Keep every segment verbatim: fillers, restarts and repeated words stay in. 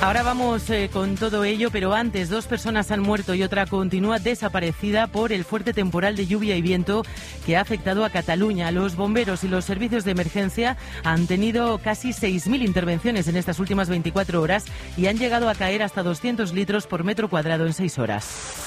Ahora vamos eh, con todo ello, pero antes dos personas han muerto y otra continúa desaparecida por el fuerte temporal de lluvia y viento que ha afectado a Cataluña. Los bomberos y los servicios de emergencia han tenido casi seis mil intervenciones en estas últimas veinticuatro horas y han llegado a caer hasta doscientos litros por metro cuadrado en seis horas.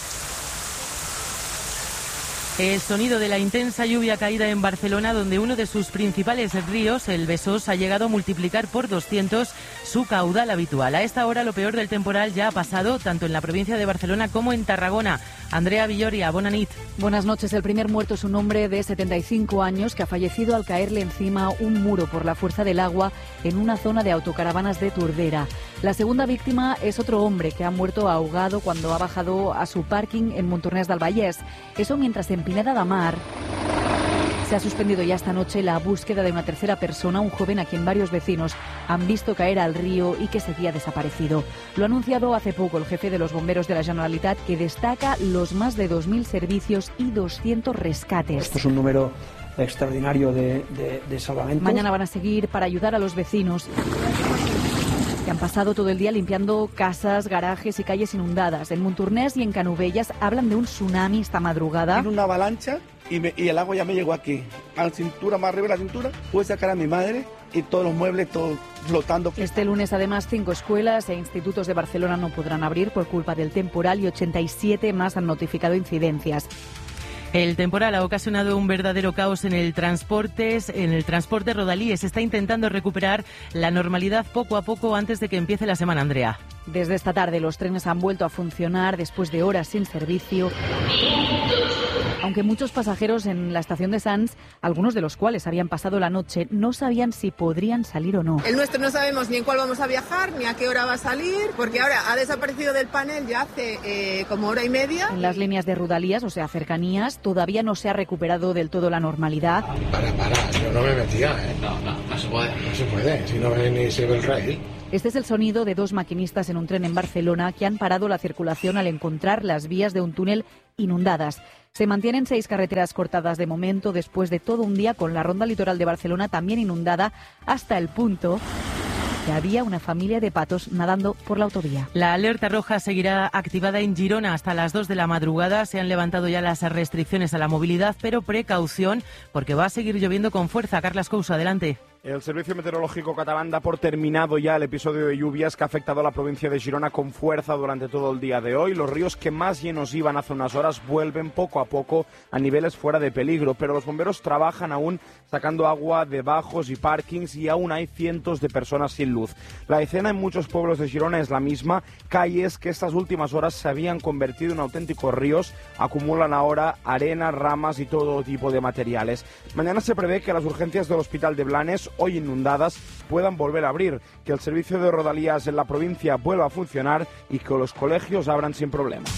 El sonido de la intensa lluvia caída en Barcelona, donde uno de sus principales ríos, el Besós, ha llegado a multiplicar por doscientos su caudal habitual. A esta hora lo peor del temporal ya ha pasado, tanto en la provincia de Barcelona como en Tarragona. Andrea Villoria, bona nit. Buenas noches. El primer muerto es un hombre de setenta y cinco años que ha fallecido al caerle encima un muro por la fuerza del agua en una zona de autocaravanas de Tordera. La segunda víctima es otro hombre que ha muerto ahogado cuando ha bajado a su parking en Montornès del Vallès. Eso mientras en Pineda de Mar se ha suspendido ya esta noche la búsqueda de una tercera persona, un joven a quien varios vecinos han visto caer al río y que seguía desaparecido. Lo ha anunciado hace poco el jefe de los bomberos de la Generalitat, que destaca los más de dos mil servicios y doscientos rescates. Esto es un número extraordinario de, de, de salvamentos. Mañana van a seguir para ayudar a los vecinos que han pasado todo el día limpiando casas, garajes y calles inundadas. En Montornès y en Canovelles hablan de un tsunami esta madrugada. Tiene una avalancha y, me, y el agua ya me llegó aquí. A la cintura, más arriba de la cintura, pude sacar a mi madre y todos los muebles, todo flotando. Este lunes, además, cinco escuelas e institutos de Barcelona no podrán abrir por culpa del temporal y ochenta y siete más han notificado incidencias. El temporal ha ocasionado un verdadero caos en el transporte, en el transporte rodalíes. Se está intentando recuperar la normalidad poco a poco antes de que empiece la semana, Andrea. Desde esta tarde los trenes han vuelto a funcionar después de horas sin servicio, aunque muchos pasajeros en la estación de Sants, algunos de los cuales habían pasado la noche, no sabían si podrían salir o no. El nuestro no sabemos ni en cuál vamos a viajar, ni a qué hora va a salir, porque ahora ha desaparecido del panel ya hace eh, como hora y media. En las líneas de Rodalías, o sea, cercanías, todavía no se ha recuperado del todo la normalidad. Para, para, yo no me metía, ¿eh? No, no, no se puede. No se puede, si no ve ni se ve el rail. Este es el sonido de dos maquinistas en un tren en Barcelona que han parado la circulación al encontrar las vías de un túnel inundadas. Se mantienen seis carreteras cortadas de momento después de todo un día con la ronda litoral de Barcelona también inundada hasta el punto que había una familia de patos nadando por la autovía. La alerta roja seguirá activada en Girona hasta las dos de la madrugada. Se han levantado ya las restricciones a la movilidad, pero precaución porque va a seguir lloviendo con fuerza. Carlas Couso, adelante. El Servicio Meteorológico catalán da por terminado ya el episodio de lluvias que ha afectado a la provincia de Girona con fuerza durante todo el día de hoy. Los ríos que más llenos iban hace unas horas vuelven poco a poco a niveles fuera de peligro, pero los bomberos trabajan aún sacando agua de bajos y parkings y aún hay cientos de personas sin luz. La escena en muchos pueblos de Girona es la misma. Calles que estas últimas horas se habían convertido en auténticos ríos acumulan ahora arena, ramas y todo tipo de materiales. Mañana se prevé que las urgencias del Hospital de Blanes, hoy inundadas, puedan volver a abrir, que el servicio de rodalías en la provincia vuelva a funcionar y que los colegios abran sin problemas.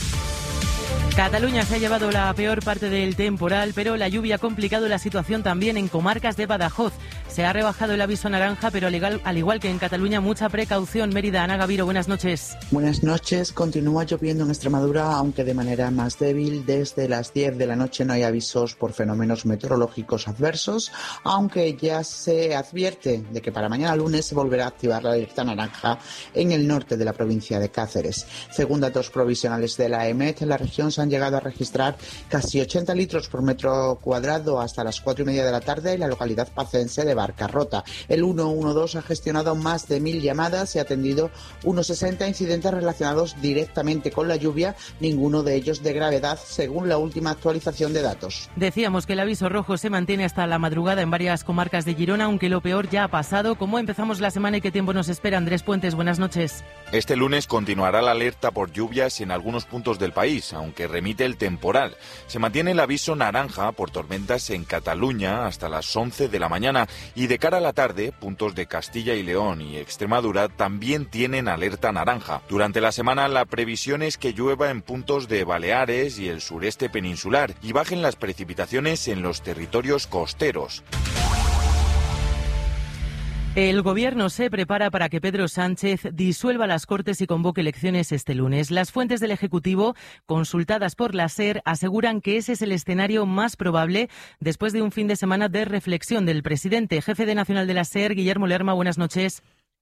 Cataluña se ha llevado la peor parte del temporal, pero la lluvia ha complicado la situación también en comarcas de Badajoz. Se ha rebajado el aviso naranja, pero al igual, al igual que en Cataluña, mucha precaución. Mérida, Ana Gaviro, buenas noches. Buenas noches. Continúa lloviendo en Extremadura, aunque de manera más débil. Desde las diez de la noche no hay avisos por fenómenos meteorológicos adversos, aunque ya se advierte de que para mañana lunes se volverá a activar la alerta naranja en el norte de la provincia de Cáceres. Según datos provisionales de la EMET, en la región se han llegado a registrar casi ochenta litros por metro cuadrado hasta las cuatro y media de la tarde en la localidad pacense de Barcarrota. El ciento doce ha gestionado más de mil llamadas y ha atendido unos sesenta incidentes relacionados directamente con la lluvia, ninguno de ellos de gravedad, según la última actualización de datos. Decíamos que el aviso rojo se mantiene hasta la madrugada en varias comarcas de Girona, aunque lo peor ya ha pasado. ¿Cómo empezamos la semana y qué tiempo nos espera? Andrés Puentes, buenas noches. Este lunes continuará la alerta por lluvias en algunos puntos del país, aunque remite el temporal. Se mantiene el aviso naranja por tormentas en Cataluña hasta las once de la mañana y de cara a la tarde, puntos de Castilla y León y Extremadura también tienen alerta naranja. Durante la semana la previsión es que llueva en puntos de Baleares y el sureste peninsular y bajen las precipitaciones en los territorios costeros. El Gobierno se prepara para que Pedro Sánchez disuelva las Cortes y convoque elecciones este lunes. Las fuentes del Ejecutivo, consultadas por la SER, aseguran que ese es el escenario más probable después de un fin de semana de reflexión del presidente. Jefe de Nacional de la SER, Guillermo Lerma, buenas noches.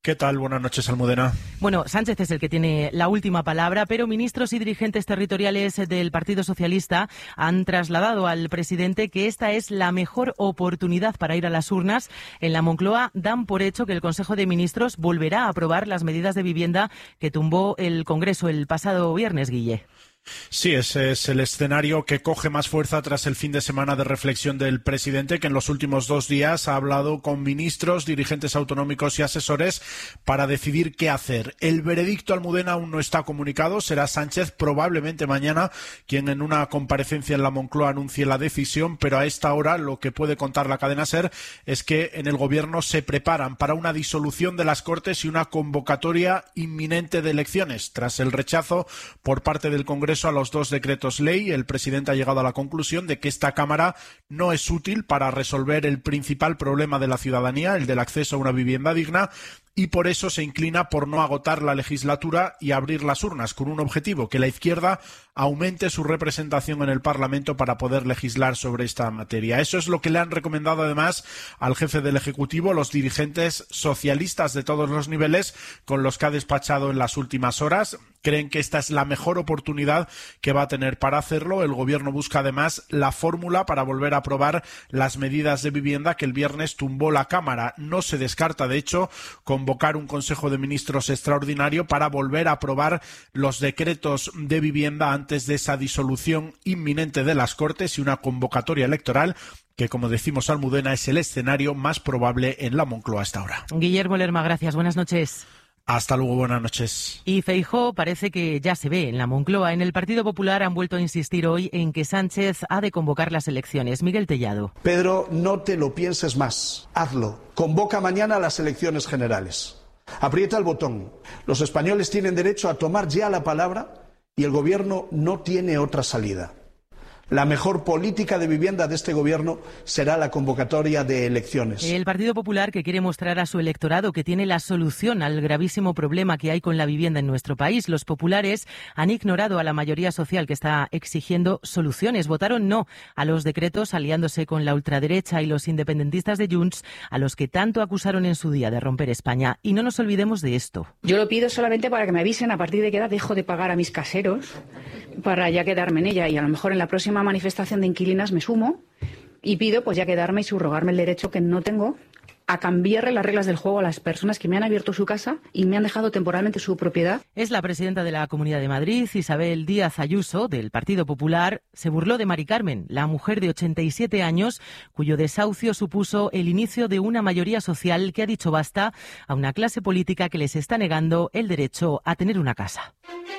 ¿Qué tal? Buenas noches, Almudena. Bueno, Sánchez es el que tiene la última palabra, pero ministros y dirigentes territoriales del Partido Socialista han trasladado al presidente que esta es la mejor oportunidad para ir a las urnas. En la Moncloa dan por hecho que el Consejo de Ministros volverá a aprobar las medidas de vivienda que tumbó el Congreso el pasado viernes, Guille. Sí, ese es el escenario que coge más fuerza tras el fin de semana de reflexión del presidente, que en los últimos dos días ha hablado con ministros, dirigentes autonómicos y asesores para decidir qué hacer. El veredicto, Almudena, aún no está comunicado. Será Sánchez, probablemente mañana, quien en una comparecencia en la Moncloa anuncie la decisión, pero a esta hora lo que puede contar la cadena SER es que en el Gobierno se preparan para una disolución de las Cortes y una convocatoria inminente de elecciones. Tras el rechazo por parte del Congreso a los dos decretos ley, el presidente ha llegado a la conclusión de que esta Cámara no es útil para resolver el principal problema de la ciudadanía, el del acceso a una vivienda digna, y por eso se inclina por no agotar la legislatura y abrir las urnas, con un objetivo: que la izquierda aumente su representación en el Parlamento para poder legislar sobre esta materia. Eso es lo que le han recomendado además al jefe del Ejecutivo los dirigentes socialistas de todos los niveles con los que ha despachado en las últimas horas. Creen que esta es la mejor oportunidad que va a tener para hacerlo. El Gobierno busca además la fórmula para volver a aprobar las medidas de vivienda que el viernes tumbó la Cámara. No se descarta, de hecho, convocar un Consejo de Ministros extraordinario para volver a aprobar los decretos de vivienda antes de esa disolución inminente de las Cortes y una convocatoria electoral que, como decimos, Almudena, es el escenario más probable en la Moncloa hasta ahora. Guillermo Lerma, gracias. Buenas noches. Hasta luego, buenas noches. Y Feijóo parece que ya se ve en la Moncloa. En el Partido Popular han vuelto a insistir hoy en que Sánchez ha de convocar las elecciones. Miguel Tellado. Pedro, no te lo pienses más. Hazlo. Convoca mañana las elecciones generales. Aprieta el botón. Los españoles tienen derecho a tomar ya la palabra y el Gobierno no tiene otra salida. La mejor política de vivienda de este Gobierno será la convocatoria de elecciones. El Partido Popular, que quiere mostrar a su electorado que tiene la solución al gravísimo problema que hay con la vivienda en nuestro país. Los populares han ignorado a la mayoría social que está exigiendo soluciones. Votaron no a los decretos, aliándose con la ultraderecha y los independentistas de Junts, a los que tanto acusaron en su día de romper España. Y no nos olvidemos de esto. Yo lo pido solamente para que me avisen a partir de qué edad dejo de pagar a mis caseros, para ya quedarme en ella, y a lo mejor en la próxima manifestación de inquilinas me sumo y pido pues ya quedarme y subrogarme el derecho que no tengo a cambiarle las reglas del juego a las personas que me han abierto su casa y me han dejado temporalmente su propiedad. Es la presidenta de la Comunidad de Madrid, Isabel Díaz Ayuso, del Partido Popular. Se burló de Mari Carmen, la mujer de ochenta y siete años, cuyo desahucio supuso el inicio de una mayoría social que ha dicho basta a una clase política que les está negando el derecho a tener una casa.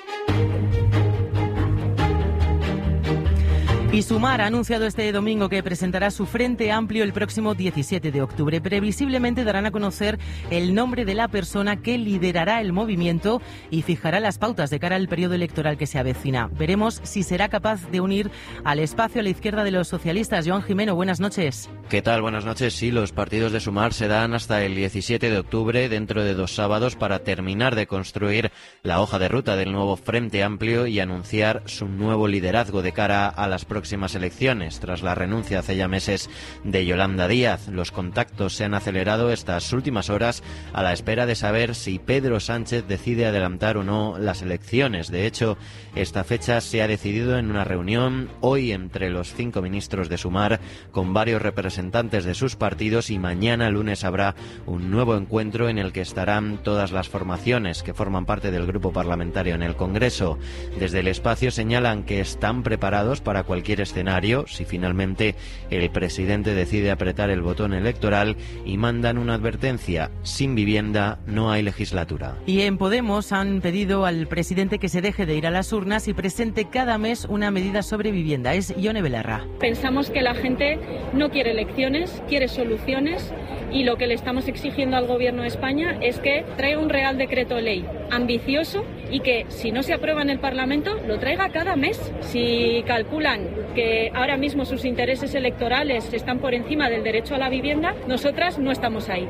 Y Sumar ha anunciado este domingo que presentará su Frente Amplio el próximo diecisiete de octubre. Previsiblemente darán a conocer el nombre de la persona que liderará el movimiento y fijará las pautas de cara al periodo electoral que se avecina. Veremos si será capaz de unir al espacio a la izquierda de los socialistas. Joan Jimeno, buenas noches. ¿Qué tal? Buenas noches. Sí, los partidos de Sumar se dan hasta el diecisiete de octubre, dentro de dos sábados, para terminar de construir la hoja de ruta del nuevo Frente Amplio y anunciar su nuevo liderazgo de cara a las próximas elecciones. Tras la renuncia hace ya meses de Yolanda Díaz, los contactos se han acelerado estas últimas horas a la espera de saber si Pedro Sánchez decide adelantar o no las elecciones. De hecho, esta fecha se ha decidido en una reunión hoy entre los cinco ministros de Sumar con varios representantes de sus partidos, y mañana lunes habrá un nuevo encuentro en el que estarán todas las formaciones que forman parte del grupo parlamentario en el Congreso. Desde el espacio señalan que están preparados para cualquier escenario si finalmente el presidente decide apretar el botón electoral, y mandan una advertencia: sin vivienda no hay legislatura. Y en Podemos han pedido al presidente que se deje de ir a las urnas y presente cada mes una medida sobre vivienda. Es Ione Belarra. Pensamos que la gente no quiere elecciones, quiere soluciones, y lo que le estamos exigiendo al Gobierno de España es que traiga un Real Decreto Ley ambicioso y que, si no se aprueba en el Parlamento, lo traiga cada mes. Si calculan que ahora mismo sus intereses electorales están por encima del derecho a la vivienda, nosotras no estamos ahí.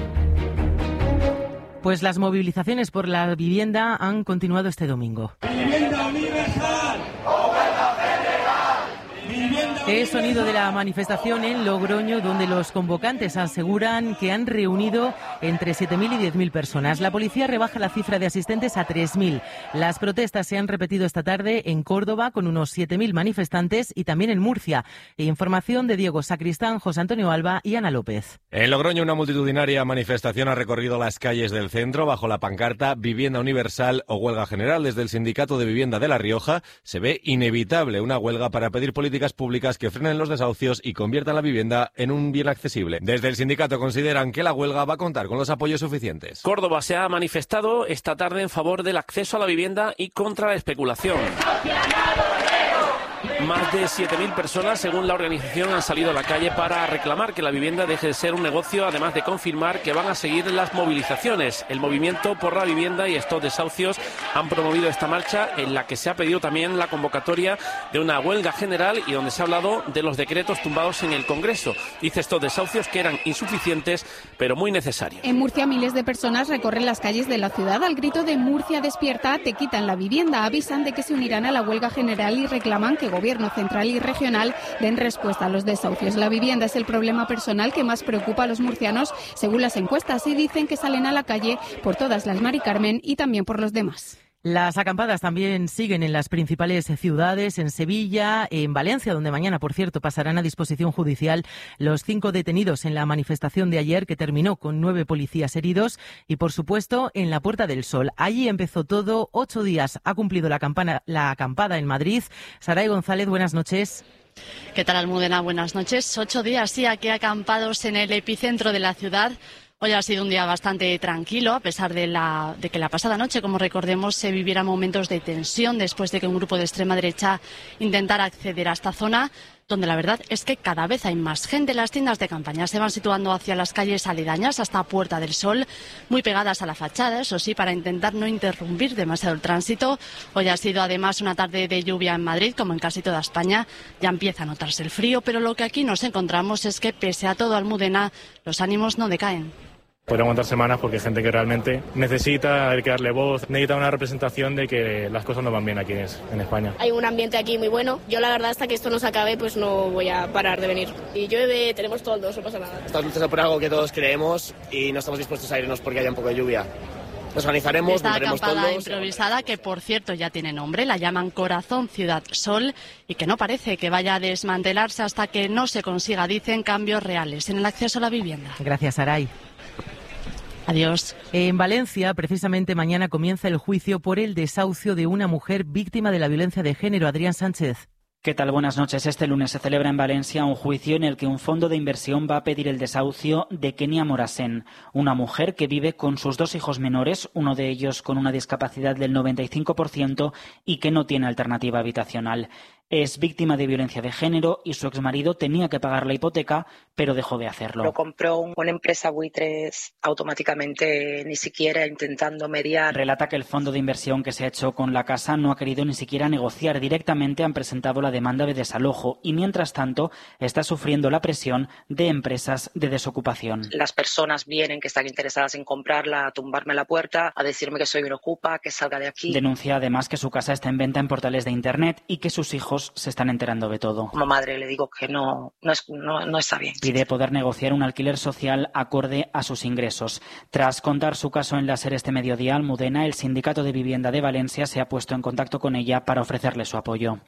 Pues las movilizaciones por la vivienda han continuado este domingo. ¡Vivienda universal! ¡Oferta general! ¡Vivienda Es sonido de la manifestación en Logroño, donde los convocantes aseguran que han reunido entre siete mil y diez mil personas. La policía rebaja la cifra de asistentes a tres mil. Las protestas se han repetido esta tarde en Córdoba con unos siete mil manifestantes y también en Murcia. Información de Diego Sacristán, José Antonio Alba y Ana López. En Logroño, una multitudinaria manifestación ha recorrido las calles del centro bajo la pancarta Vivienda Universal o Huelga General. Desde el Sindicato de Vivienda de La Rioja se ve inevitable una huelga para pedir políticas públicas que frenen los desahucios y conviertan la vivienda en un bien accesible. Desde el sindicato consideran que la huelga va a contar con los apoyos suficientes. Córdoba se ha manifestado esta tarde en favor del acceso a la vivienda y contra la especulación. Más de siete mil personas, según la organización, han salido a la calle para reclamar que la vivienda deje de ser un negocio, además de confirmar que van a seguir las movilizaciones. El Movimiento por la Vivienda y Stop Desahucios han promovido esta marcha, en la que se ha pedido también la convocatoria de una huelga general y donde se ha hablado de los decretos tumbados en el Congreso. Dice Stop Desahucios que eran insuficientes, pero muy necesarios. En Murcia, miles de personas recorren las calles de la ciudad al grito de Murcia despierta, te quitan la vivienda. Avisan de que se unirán a la huelga general y reclaman que Gobierno central y regional den respuesta a los desahucios. La vivienda es el problema personal que más preocupa a los murcianos, según las encuestas, y dicen que salen a la calle por todas las Mari Carmen y también por los demás. Las acampadas también siguen en las principales ciudades, en Sevilla, en Valencia, donde mañana, por cierto, pasarán a disposición judicial los cinco detenidos en la manifestación de ayer, que terminó con nueve policías heridos, y, por supuesto, en la Puerta del Sol. Allí empezó todo. Ocho días ha cumplido la, campana, la acampada en Madrid. Saray González, buenas noches. ¿Qué tal, Almudena? Buenas noches. Ocho días, sí, aquí acampados en el epicentro de la ciudad. Hoy ha sido un día bastante tranquilo, a pesar de, la, de que la pasada noche, como recordemos, se vivieran momentos de tensión después de que un grupo de extrema derecha intentara acceder a esta zona, donde la verdad es que cada vez hay más gente. Las tiendas de campaña se van situando hacia las calles aledañas hasta Puerta del Sol, muy pegadas a la fachada, eso sí, para intentar no interrumpir demasiado el tránsito. Hoy ha sido además una tarde de lluvia en Madrid, como en casi toda España. Ya empieza a notarse el frío, pero lo que aquí nos encontramos es que, pese a todo, Almudena, los ánimos no decaen. Podría aguantar semanas porque hay gente que realmente necesita, hay que darle voz, necesita una representación de que las cosas no van bien aquí en España. Hay un ambiente aquí muy bueno. Yo la verdad, hasta que esto no se acabe, pues no voy a parar de venir. Y llueve, tenemos toldos, no pasa nada. Estamos luchando por algo que todos creemos y no estamos dispuestos a irnos porque haya un poco de lluvia. Nos organizaremos, Esta montaremos acampada toldos. improvisada, que por cierto ya tiene nombre, la llaman Corazón Ciudad Sol, y que no parece que vaya a desmantelarse hasta que no se consiga, dicen, cambios reales en el acceso a la vivienda. Gracias, Saray. Adiós. En Valencia, precisamente mañana comienza el juicio por el desahucio de una mujer víctima de la violencia de género. Adrián Sánchez. ¿Qué tal? Buenas noches. Este lunes se celebra en Valencia un juicio en el que un fondo de inversión va a pedir el desahucio de Kenia Morasen, una mujer que vive con sus dos hijos menores, uno de ellos con una discapacidad del noventa y cinco por ciento y que no tiene alternativa habitacional. Es víctima de violencia de género y su exmarido tenía que pagar la hipoteca, pero dejó de hacerlo. Lo compró una empresa buitres automáticamente, ni siquiera intentando mediar. Relata que el fondo de inversión que se ha hecho con la casa no ha querido ni siquiera negociar. Directamente han presentado la demanda de desalojo y, mientras tanto, está sufriendo la presión de empresas de desocupación. Las personas vienen que están interesadas en comprarla, a tumbarme la puerta, a decirme que soy un ocupa, que salga de aquí. Denuncia además que su casa está en venta en portales de Internet y que sus hijos se están enterando de todo. Como madre le digo que no, no, es, no, no está bien. Pide poder negociar un alquiler social acorde a sus ingresos. Tras contar su caso en la SER este mediodía, Almudena, el Sindicato de Vivienda de Valencia se ha puesto en contacto con ella para ofrecerle su apoyo.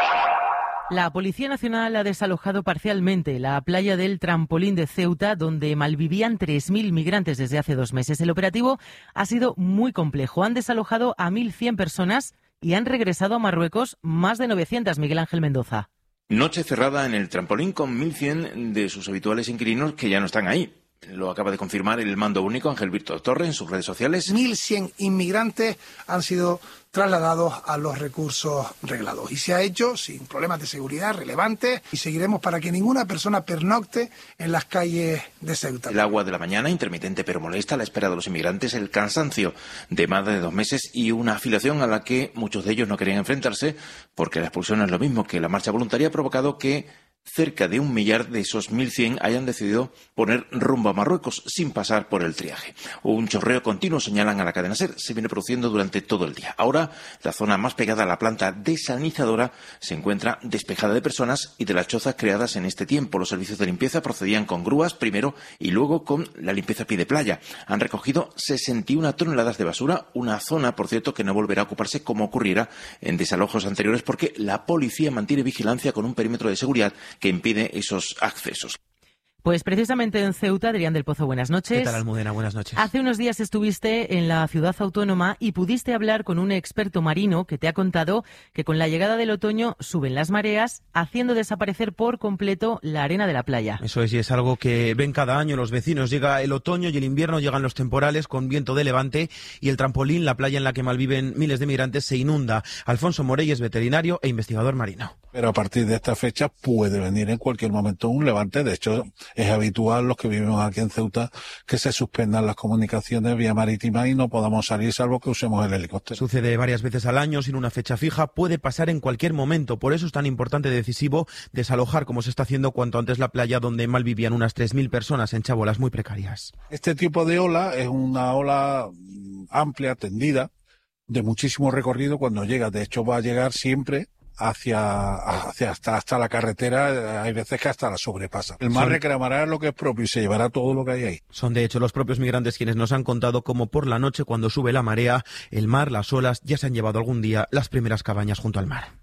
La Policía Nacional ha desalojado parcialmente la playa del Trampolín de Ceuta, donde malvivían tres mil migrantes desde hace dos meses. El operativo ha sido muy complejo. Han desalojado a mil cien personas y han regresado a Marruecos más de novecientas. Miguel Ángel Mendoza. Noche cerrada en el Trampolín con mil cien de sus habituales inquilinos que ya no están ahí. Lo acaba de confirmar el mando único Ángel Víctor Torre en sus redes sociales. mil cien inmigrantes han sido trasladados a los recursos reglados. Y se ha hecho sin problemas de seguridad relevantes y seguiremos para que ninguna persona pernocte en las calles de Ceuta. El agua de la mañana, intermitente pero molesta, la espera de los inmigrantes, el cansancio de más de dos meses y una afiliación a la que muchos de ellos no querían enfrentarse porque la expulsión es lo mismo que la marcha voluntaria ha provocado que cerca de un millar de esos mil cien hayan decidido poner rumbo a Marruecos sin pasar por el triaje. Un chorreo continuo, señalan a la cadena SER, se viene produciendo durante todo el día. Ahora, la zona más pegada a la planta desalinizadora se encuentra despejada de personas y de las chozas creadas en este tiempo. Los servicios de limpieza procedían con grúas primero y luego con la limpieza a pie de playa. Han recogido sesenta y una toneladas de basura, una zona, por cierto, que no volverá a ocuparse como ocurriera en desalojos anteriores porque la policía mantiene vigilancia con un perímetro de seguridad que impide esos accesos. Pues precisamente en Ceuta, Adrián del Pozo, buenas noches. ¿Qué tal, Almudena? Buenas noches. Hace unos días estuviste en la ciudad autónoma y pudiste hablar con un experto marino que te ha contado que con la llegada del otoño suben las mareas, haciendo desaparecer por completo la arena de la playa. Eso es, y es algo que ven cada año los vecinos. Llega el otoño y el invierno, llegan los temporales con viento de levante y el trampolín, la playa en la que malviven miles de migrantes, se inunda. Alfonso Morey es veterinario e investigador marino. Pero a partir de esta fecha puede venir en cualquier momento un levante. De hecho, es habitual, los que vivimos aquí en Ceuta, que se suspendan las comunicaciones vía marítima y no podamos salir salvo que usemos el helicóptero. Sucede varias veces al año sin una fecha fija, puede pasar en cualquier momento. Por eso es tan importante y decisivo desalojar, como se está haciendo, cuanto antes la playa donde malvivían unas tres mil personas en chabolas muy precarias. Este tipo de ola es una ola amplia, tendida, de muchísimo recorrido cuando llega. De hecho, va a llegar siempre hacia, hacia hasta, hasta la carretera, hay veces que hasta la sobrepasa. El mar reclamará lo que es propio y se llevará todo lo que hay ahí. Son de hecho los propios migrantes quienes nos han contado cómo por la noche, cuando sube la marea, el mar, las olas, ya se han llevado algún día las primeras cabañas junto al mar.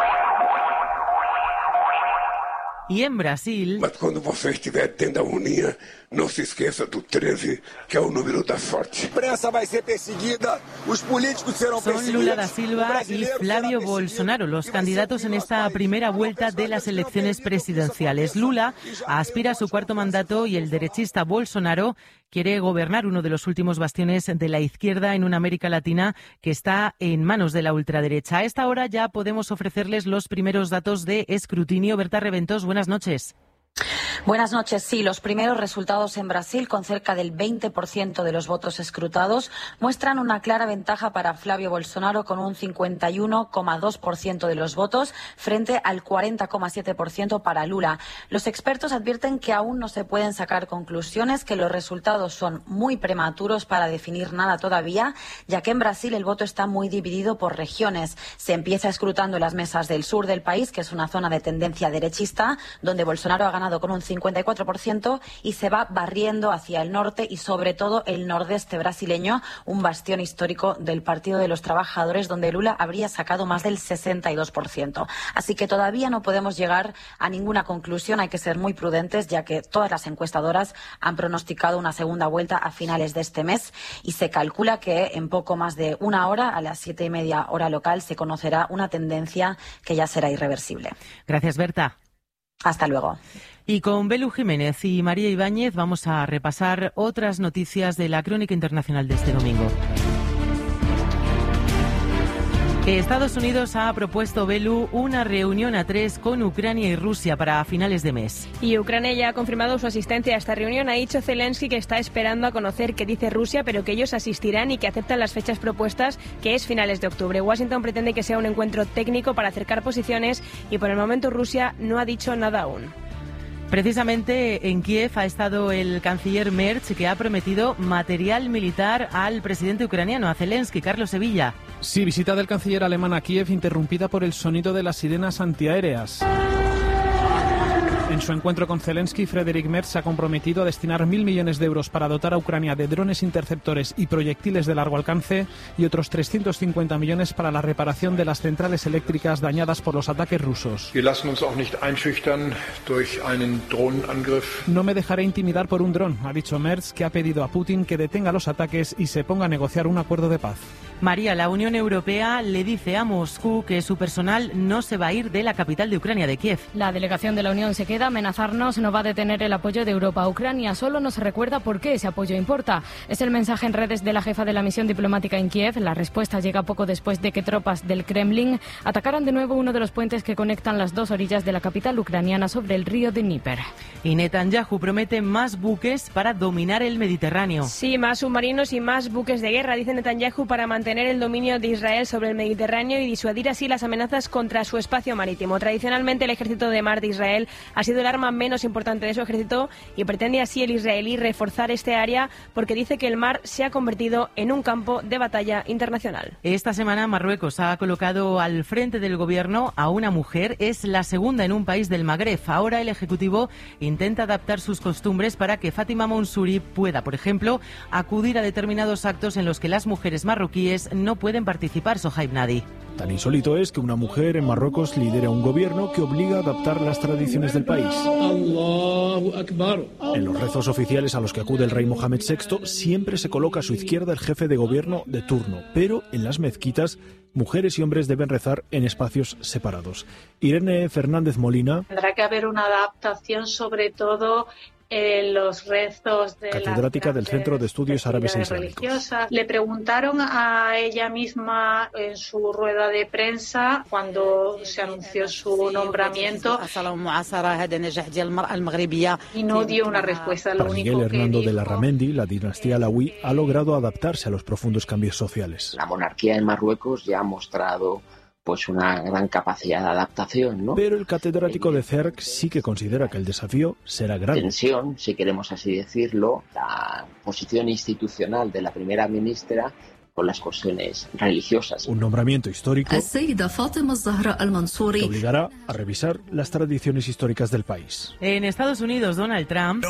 Y en Brasil... Mas quando você estiver tendo a agonia, não se esqueça do treze, que é o número da sorte. A imprensa vai ser perseguida, os políticos serão perseguidos. Son Lula da Silva y Flavio Bolsonaro los candidatos en esta primera vuelta de las elecciones presidenciales. Lula aspira a su cuarto mandato y el derechista Bolsonaro quiere gobernar uno de los últimos bastiones de la izquierda en una América Latina que está en manos de la ultraderecha. A esta hora ya podemos ofrecerles los primeros datos de escrutinio. Berta Reventos, buenas noches. Buenas noches. Sí, los primeros resultados en Brasil, con cerca del veinte por ciento de los votos escrutados, muestran una clara ventaja para Flavio Bolsonaro con un cincuenta y uno coma dos por ciento de los votos frente al cuarenta coma siete por ciento para Lula. Los expertos advierten que aún no se pueden sacar conclusiones, que los resultados son muy prematuros para definir nada todavía, ya que en Brasil el voto está muy dividido por regiones. Se empieza escrutando las mesas del sur del país, que es una zona de tendencia derechista, donde Bolsonaro ha ganado con un cincuenta y cuatro por ciento y se va barriendo hacia el norte y sobre todo el nordeste brasileño, un bastión histórico del Partido de los Trabajadores, donde Lula habría sacado más del sesenta y dos por ciento. Así que todavía no podemos llegar a ninguna conclusión, hay que ser muy prudentes, ya que todas las encuestadoras han pronosticado una segunda vuelta a finales de este mes y se calcula que en poco más de una hora, a las siete y media hora local, se conocerá una tendencia que ya será irreversible. Gracias, Berta. Hasta luego. Y con Belu Jiménez y María Ibáñez vamos a repasar otras noticias de la crónica internacional de este domingo. Estados Unidos ha propuesto, Belu, una reunión a tres con Ucrania y Rusia para finales de mes. Y Ucrania ya ha confirmado su asistencia a esta reunión. Ha dicho Zelensky que está esperando a conocer qué dice Rusia, pero que ellos asistirán y que aceptan las fechas propuestas, que es finales de octubre. Washington pretende que sea un encuentro técnico para acercar posiciones y por el momento Rusia no ha dicho nada aún. Precisamente en Kiev ha estado el canciller Merz, que ha prometido material militar al presidente ucraniano, a Zelensky. Carlos Sevilla. Sí, visita del canciller alemán a Kiev interrumpida por el sonido de las sirenas antiaéreas. En su encuentro con Zelensky, Friedrich Merz se ha comprometido a destinar mil millones de euros para dotar a Ucrania de drones interceptores y proyectiles de largo alcance y otros trescientos cincuenta millones para la reparación de las centrales eléctricas dañadas por los ataques rusos. No me dejaré intimidar por un dron, ha dicho Merz, que ha pedido a Putin que detenga los ataques y se ponga a negociar un acuerdo de paz. María, la Unión Europea le dice a Moscú que su personal no se va a ir de la capital de Ucrania, de Kiev. La delegación de la Unión se queda. Amenazarnos no va a detener el apoyo de Europa a Ucrania. Solo nos recuerda por qué ese apoyo importa. Es el mensaje en redes de la jefa de la misión diplomática en Kiev. La respuesta llega poco después de que tropas del Kremlin atacaran de nuevo uno de los puentes que conectan las dos orillas de la capital ucraniana sobre el río Dníper. Y Netanyahu promete más buques para dominar el Mediterráneo. Sí, más submarinos y más buques de guerra, dice Netanyahu, para mantener mantener el dominio de Israel sobre el Mediterráneo y disuadir así las amenazas contra su espacio marítimo. Tradicionalmente, el ejército de mar de Israel ha sido el arma menos importante de su ejército y pretende así el israelí reforzar este área porque dice que el mar se ha convertido en un campo de batalla internacional. Esta semana Marruecos ha colocado al frente del gobierno a una mujer. Es la segunda en un país del Magreb. Ahora el Ejecutivo intenta adaptar sus costumbres para que Fátima Monsouri pueda, por ejemplo, acudir a determinados actos en los que las mujeres marroquíes no pueden participar. Sohaib Nadi. Tan insólito es que una mujer en Marruecos lidera un gobierno que obliga a adaptar las tradiciones del país. En los rezos oficiales a los que acude el rey Mohamed sexto siempre se coloca a su izquierda el jefe de gobierno de turno, pero en las mezquitas mujeres y hombres deben rezar en espacios separados. Irene Fernández Molina. Tendrá que haber una adaptación, sobre todo en los rezos de catedrática del Centro de Estudios Árabes e Islámicos. Le preguntaron a ella misma en su rueda de prensa cuando se anunció su nombramiento y no dio una respuesta. Lo Para único Miguel Hernando que de Larramendi, la dinastía alauí ha logrado adaptarse a los profundos cambios sociales. La monarquía en Marruecos ya ha mostrado pues una gran capacidad de adaptación, ¿no? Pero el catedrático de C E R C sí que considera que el desafío será grande. Tensión, si queremos así decirlo, la posición institucional de la primera ministra con las cuestiones religiosas. Un nombramiento histórico que obligará a revisar las tradiciones históricas del país. En Estados Unidos, Donald Trump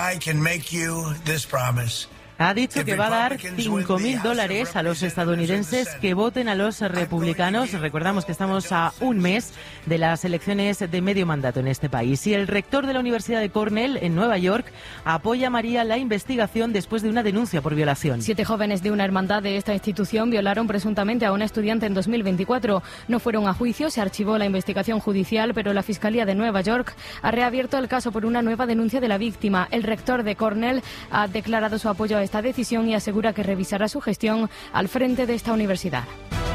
ha dicho que va a dar cinco mil dólares a los estadounidenses que voten a los republicanos. Recordamos que estamos a un mes de las elecciones de medio mandato en este país. Y el rector de la Universidad de Cornell, en Nueva York, apoya a María la investigación después de una denuncia por violación. Siete jóvenes de una hermandad de esta institución violaron presuntamente a una estudiante en dos mil veinticuatro. No fueron a juicio, se archivó la investigación judicial, pero la Fiscalía de Nueva York ha reabierto el caso por una nueva denuncia de la víctima. El rector de Cornell ha declarado su apoyo a esta decisión y asegura que revisará su gestión al frente de esta universidad.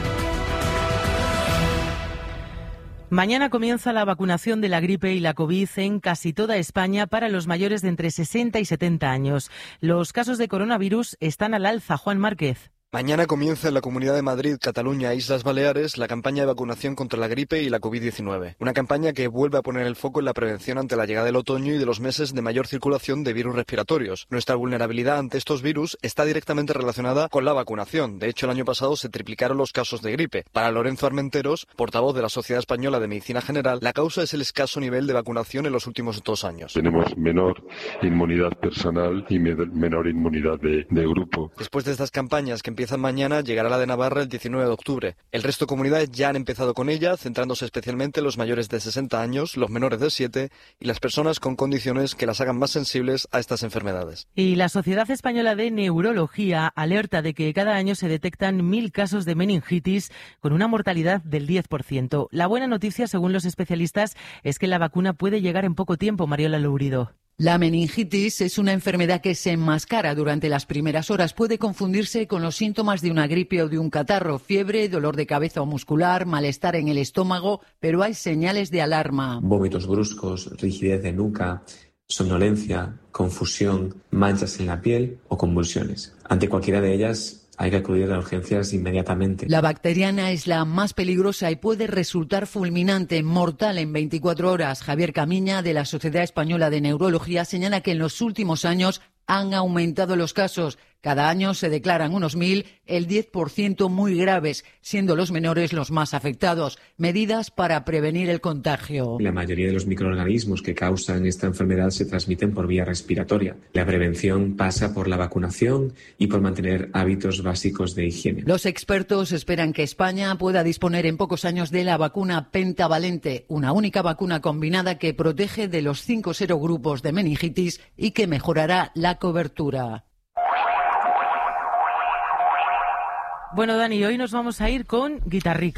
Mañana comienza la vacunación de la gripe y la COVID en casi toda España para los mayores de entre sesenta y setenta años. Los casos de coronavirus están al alza. Juan Márquez. Mañana comienza en la Comunidad de Madrid, Cataluña e Islas Baleares la campaña de vacunación contra la gripe y la COVID diecinueve. Una campaña que vuelve a poner el foco en la prevención ante la llegada del otoño y de los meses de mayor circulación de virus respiratorios. Nuestra vulnerabilidad ante estos virus está directamente relacionada con la vacunación. De hecho, el año pasado se triplicaron los casos de gripe. Para Lorenzo Armenteros, portavoz de la Sociedad Española de Medicina General, la causa es el escaso nivel de vacunación en los últimos dos años. Tenemos menor inmunidad personal y menor inmunidad de, de grupo. Después de estas campañas que empiezan mañana, llegará la de Navarra el diecinueve de octubre. El resto de comunidades ya han empezado con ella, centrándose especialmente en los mayores de sesenta años, los menores de siete y las personas con condiciones que las hagan más sensibles a estas enfermedades. Y la Sociedad Española de Neurología alerta de que cada año se detectan mil casos de meningitis con una mortalidad del diez por ciento. La buena noticia, según los especialistas, es que la vacuna puede llegar en poco tiempo. Mariola Lourido. La meningitis es una enfermedad que se enmascara durante las primeras horas. Puede confundirse con los síntomas de una gripe o de un catarro, fiebre, dolor de cabeza o muscular, malestar en el estómago, pero hay señales de alarma. Vómitos bruscos, rigidez de nuca, somnolencia, confusión, manchas en la piel o convulsiones. Ante cualquiera de ellas, hay que acudir a urgencias inmediatamente. La bacteriana es la más peligrosa y puede resultar fulminante, mortal en veinticuatro horas. Javier Camiña, de la Sociedad Española de Neurología, señala que en los últimos años han aumentado los casos. Cada año se declaran unos mil, el diez por ciento muy graves, siendo los menores los más afectados. Medidas para prevenir el contagio. La mayoría de los microorganismos que causan esta enfermedad se transmiten por vía respiratoria. La prevención pasa por la vacunación y por mantener hábitos básicos de higiene. Los expertos esperan que España pueda disponer en pocos años de la vacuna pentavalente, una única vacuna combinada que protege de los cinco serogrupos de meningitis y que mejorará la cobertura. Bueno, Dani, hoy nos vamos a ir con Guitarrica.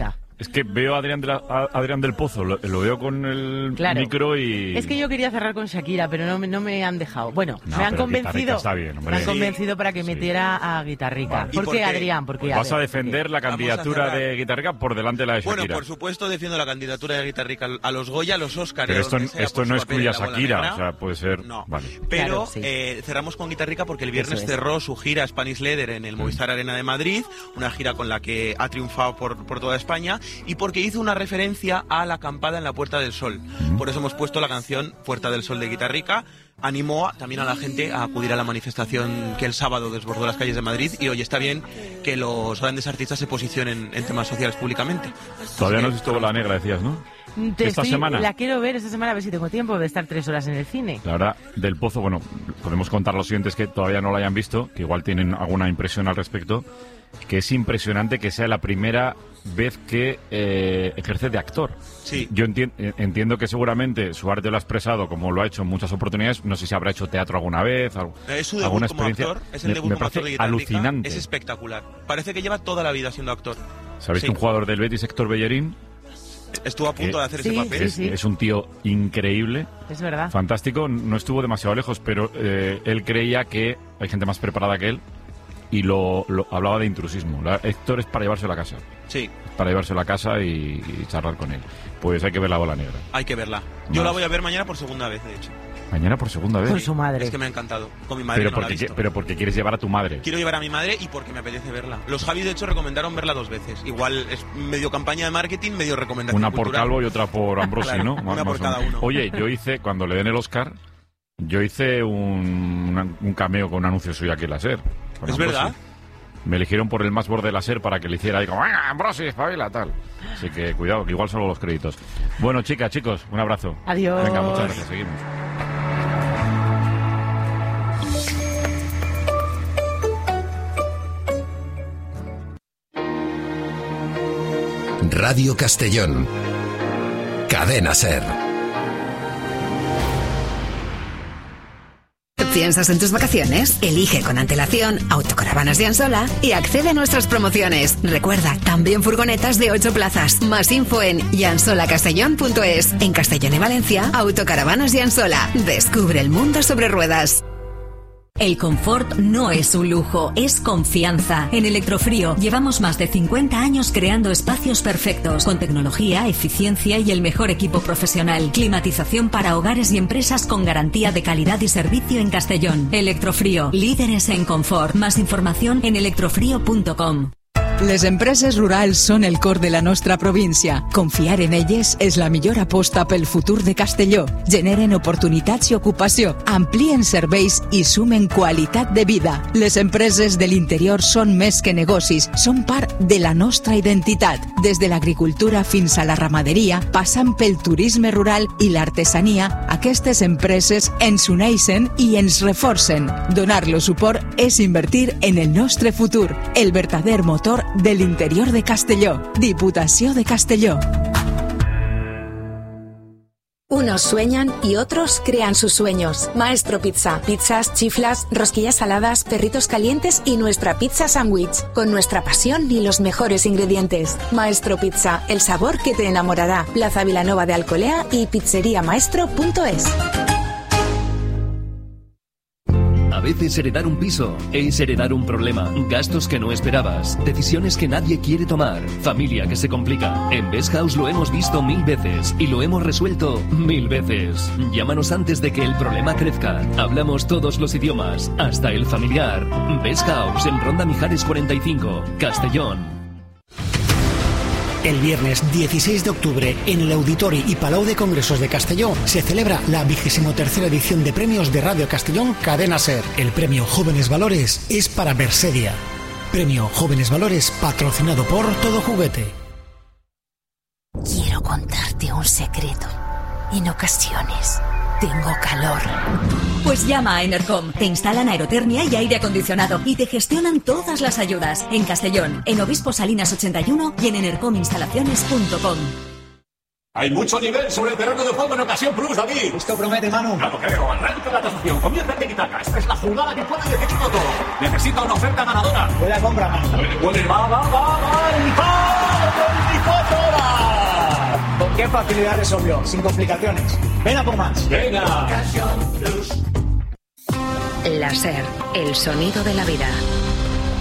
Es que veo a Adrián, de la, a Adrián del Pozo, lo, lo veo con el claro. micro y... Es que yo quería cerrar con Shakira, pero no, no me han dejado. Bueno, no, me han convencido está bien, me han convencido para que metiera sí. a Guitarrica. Vale. ¿Por, ¿Por qué, Adrián? Porque, pues a vas ver, a defender la candidatura de Guitarrica por delante de la de Shakira. Bueno, por supuesto defiendo la candidatura de Guitarrica a los Goya, a los Oscars. Pero esto, esto no excluye a Shakira, o sea, puede ser... No, vale. pero claro, sí. eh, cerramos con Guitarrica porque el viernes cerró su gira Spanish Leather en el Movistar Arena de Madrid, una gira con la que ha triunfado por, por toda España, y porque hizo una referencia a la acampada en la Puerta del Sol. Uh-huh. Por eso hemos puesto la canción Puerta del Sol de Guitarrica. Animó a, también a la gente a acudir a la manifestación que el sábado desbordó las calles de Madrid, y hoy está bien que los grandes artistas se posicionen en temas sociales públicamente. Todavía no has visto La Negra, decías, ¿no? Te esta estoy, semana. La quiero ver esta semana, a ver si tengo tiempo de estar tres horas en el cine. La verdad, del Pozo, bueno, podemos contar a los siguientes que todavía no lo hayan visto, que igual tienen alguna impresión al respecto, que es impresionante que sea la primera vez que eh, ejerce de actor. Sí. Yo enti- entiendo que seguramente su arte lo ha expresado como lo ha hecho en muchas oportunidades. No sé si habrá hecho teatro alguna vez. Algo, es su debut alguna como experiencia. actor, es el me, debut me como actor de Guitarrica. Alucinante. Es espectacular. Parece que lleva toda la vida siendo actor. ¿Sabéis sí. que un jugador del Betis, Héctor Bellerín, estuvo a punto de hacer sí, ese papel? Es, sí, sí. es un tío increíble. Es verdad. Fantástico. No estuvo demasiado lejos, pero eh, él creía que hay gente más preparada que él y lo, lo hablaba de intrusismo. La, Héctor es para llevárselo a casa. Sí. Para llevárselo a casa y, y charlar con él. Pues hay que ver La Bola Negra. Hay que verla. Yo Más. la voy a ver mañana por segunda vez, de hecho. Mañana por segunda vez. Con su madre. Es que me ha encantado. Con mi madre pero no porque, la he visto. pero porque quieres llevar a tu madre. Quiero llevar a mi madre y porque me apetece verla. Los Javi, de hecho, recomendaron verla dos veces. Igual es medio campaña de marketing, medio recomendación Una por cultural. Calvo y otra por Ambrosi, claro, ¿no? Una por cada uno. Oye, yo hice, cuando le den el Oscar, yo hice un, una, un cameo con un anuncio suyo aquí en la SER. ¿Es verdad? Me eligieron por el más borde de la SER para que le hiciera ahí como ¡ah, Ambrosi, espabila, tal! Así que cuidado, que igual solo los créditos. Bueno, chicas, chicos, un abrazo. Adiós. Venga, muchas gracias, seguimos. Radio Castellón. Cadena SER. ¿Piensas en tus vacaciones? Elige con antelación Autocaravanas Yansola y accede a nuestras promociones. Recuerda, también furgonetas de ocho plazas. Más info en yansolacastellón punto es. En Castellón y Valencia, Autocaravanas Yansola. Descubre el mundo sobre ruedas. El confort no es un lujo, es confianza. En Electrofrío llevamos más de cincuenta años creando espacios perfectos, con tecnología, eficiencia y el mejor equipo profesional. Climatización para hogares y empresas con garantía de calidad y servicio en Castellón. Electrofrío, líderes en confort. Más información en electrofrío punto com. Les empreses rurals són el cor de la nostra província. Confiar en elles és la millor aposta pel futur de Castelló. Generen oportunitats i ocupació, amplien serveis i sumen qualitat de vida. Les empreses de l'interior són més que negocis, són part de la nostra identitat. Des de l'agricultura fins a la ramaderia, passant pel turisme rural i l'artesania, aquestes empreses ens uneixen i ens reforcen. Donar-lo suport és invertir en el nostre futur, el verdader motor del interior de Castelló. Diputació de Castelló. Unos sueñan y otros crean sus sueños. Maestro Pizza. Pizzas, chiflas, rosquillas saladas, perritos calientes y nuestra pizza sándwich. Con nuestra pasión y los mejores ingredientes. Maestro Pizza. El sabor que te enamorará. Plaza Vilanova de Alcolea y pizzería maestro punto es. A veces heredar un piso es heredar un problema, gastos que no esperabas, decisiones que nadie quiere tomar, familia que se complica. En Best House lo hemos visto mil veces y lo hemos resuelto mil veces. Llámanos antes de que el problema crezca. Hablamos todos los idiomas, hasta el familiar. Best House en Ronda Mijares cuarenta y cinco, Castellón. El viernes dieciséis de octubre, en el Auditori y Palau de Congresos de Castelló, se celebra la vigésimo tercera edición de premios de Radio Castellón Cadena SER. El premio Jóvenes Valores es para Bersedia. Premio Jóvenes Valores patrocinado por Todo Juguete. Quiero contarte un secreto. En ocasiones tengo calor. Pues llama a Enercom. Te instalan aerotermia y aire acondicionado y te gestionan todas las ayudas. En Castellón, en Obispo Salinas ochenta y uno y en enercom instalaciones punto com. Hay mucho nivel sobre el terreno de juego en Ocasión Plus, David. Esto promete, Manu. Claro, creo. Arranca la tasación. Comienza el tiki-taka. Esta es la jugada que puede decidirlo todo. Necesita una oferta ganadora. Buena compra, Manu. Puede, va, va, va, va. ¡Y va! veinticuatro horas. qué facilidad resolvió, sin complicaciones. Ven a por más. Venga. Láser, el sonido de la vida.